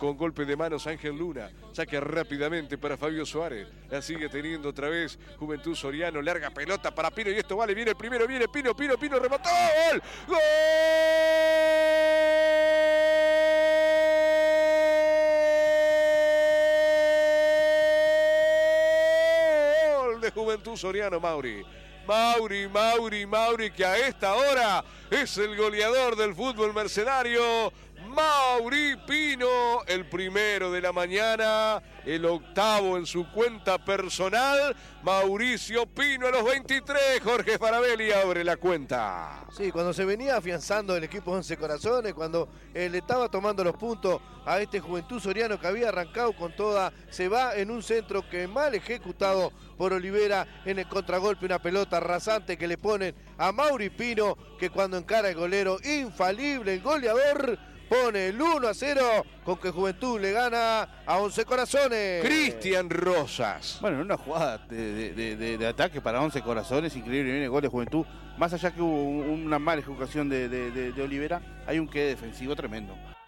con golpe de manos Ángel Luna, saque rápidamente para Fabio Suárez, la sigue teniendo otra vez Juventud Soriano, larga pelota para Pino y esto vale, viene el primero, viene Pino, remató, ¡gol! ¡Gol! De Juventud Soriano, Mauri, que a esta hora es el goleador del fútbol mercenario. Mauri Pino, el primero de la mañana, el octavo en su cuenta personal. Mauricio Pino a los 23, Jorge Farabelli abre la cuenta. Sí, cuando se venía afianzando el equipo 11 Corazones, cuando le estaba tomando los puntos a este Juventud Soriano que había arrancado con toda, se va en un centro que mal ejecutado por Olivera en el contragolpe, una pelota rasante que le ponen a Mauri Pino, que cuando encara el golero, infalible, el goleador, pone el 1-0 con que Juventud le gana a 11 Corazones. Cristian Rosas. Bueno, en una jugada de ataque para 11 Corazones, increíble, viene el gol de Juventud. Más allá que hubo una mala ejecución de Olivera, hay un quede defensivo tremendo.